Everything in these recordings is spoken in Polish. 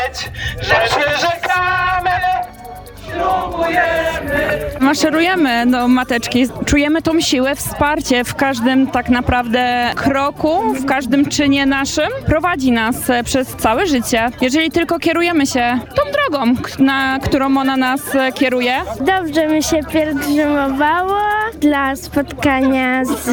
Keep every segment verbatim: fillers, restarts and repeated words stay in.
że przyrzekamy, ślubujemy. Maszerujemy do mateczki, czujemy tą siłę, wsparcie w każdym tak naprawdę kroku, w każdym czynie naszym. Prowadzi nas przez całe życie. Jeżeli tylko kierujemy się tą drogą, k- na którą ona nas kieruje. Dobrze mi się pielgrzymowało dla spotkania z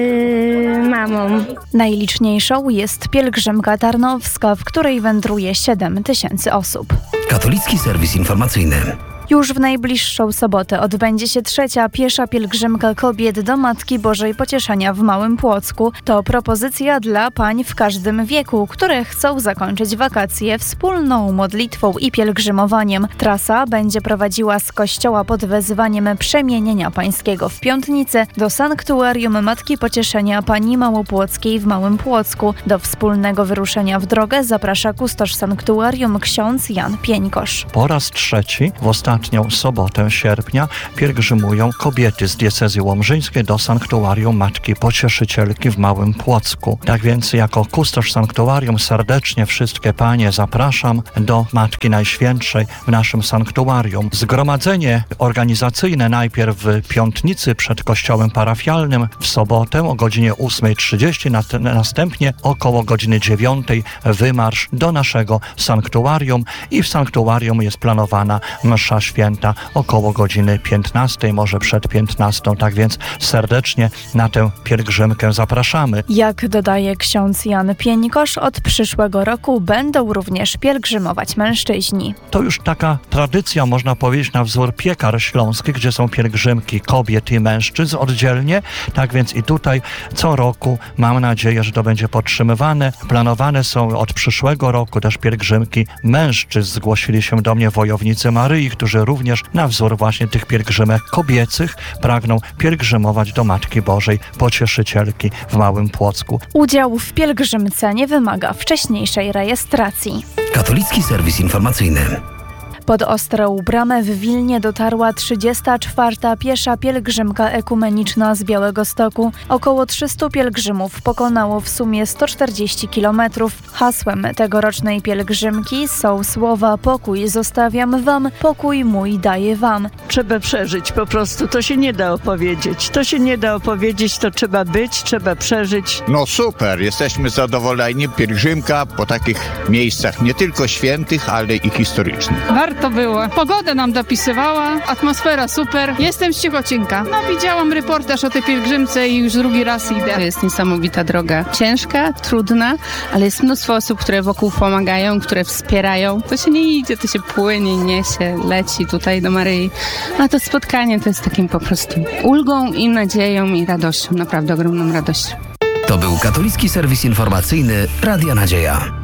y, mamą. Najliczniejszą jest pielgrzymka tarnowska, w której wędruje siedem tysięcy osób. Katolicki serwis informacyjny. Już w najbliższą sobotę odbędzie się trzecia piesza pielgrzymka kobiet do Matki Bożej Pocieszenia w Małym Płocku. To propozycja dla pań w każdym wieku, które chcą zakończyć wakacje wspólną modlitwą i pielgrzymowaniem. Trasa będzie prowadziła z kościoła pod wezwaniem Przemienienia Pańskiego w Piątnicy do sanktuarium Matki Pocieszenia Pani Małopłockiej w Małym Płocku. Do wspólnego wyruszenia w drogę zaprasza kustosz sanktuarium ksiądz Jan Pieńkosz. Po raz trzeci w ostatnią sobotę sierpnia pielgrzymują kobiety z diecezji łomżyńskiej do sanktuarium Matki Pocieszycielki w Małym Płocku. Tak więc jako kustosz sanktuarium serdecznie wszystkie panie zapraszam do Matki Najświętszej w naszym sanktuarium. Zgromadzenie organizacyjne najpierw w Piątnicy przed kościołem parafialnym w sobotę o godzinie ósmej trzydzieści, nat- następnie około godziny dziewiątej wymarsz do naszego sanktuarium i w sanktuarium jest planowana msza święta około godziny piętnastej, może przed piętnastą. Tak więc serdecznie na tę pielgrzymkę zapraszamy. Jak dodaje ksiądz Jan Pieńkosz, od przyszłego roku będą również pielgrzymować mężczyźni. To już taka tradycja, można powiedzieć, na wzór piekar śląskich, gdzie są pielgrzymki kobiet i mężczyzn oddzielnie. Tak więc i tutaj co roku mam nadzieję, że to będzie podtrzymywane. Planowane są od przyszłego roku też pielgrzymki mężczyzn. Zgłosili się do mnie wojownicy Maryi, którzy również na wzór właśnie tych pielgrzymek kobiecych pragną pielgrzymować do Matki Bożej Pocieszycielki w Małym Płocku. Udział w pielgrzymce nie wymaga wcześniejszej rejestracji. Katolicki serwis informacyjny. Pod Ostrą Bramę w Wilnie dotarła trzydziesta czwarta piesza pielgrzymka ekumeniczna z Białegostoku. Około trzystu pielgrzymów pokonało w sumie sto czterdzieści kilometrów. Hasłem tegorocznej pielgrzymki są słowa: pokój zostawiam wam, pokój mój daję wam. Trzeba przeżyć po prostu, to się nie da opowiedzieć. To się nie da opowiedzieć, to trzeba być, trzeba przeżyć. No super, jesteśmy zadowoleni. Pielgrzymka po takich miejscach nie tylko świętych, ale i historycznych. Warto było. Pogoda nam dopisywała, atmosfera super. Jestem z Cichocinka. No widziałam reportaż o tej pielgrzymce i już drugi raz idę. To jest niesamowita droga. Ciężka, trudna, ale jest mnóstwo osób, które wokół pomagają, które wspierają. To się nie idzie, to się płynie, niesie, leci tutaj do Maryi. A to spotkanie to jest takim po prostu ulgą i nadzieją i radością, naprawdę ogromną radością. To był katolicki serwis informacyjny Radia Nadzieja.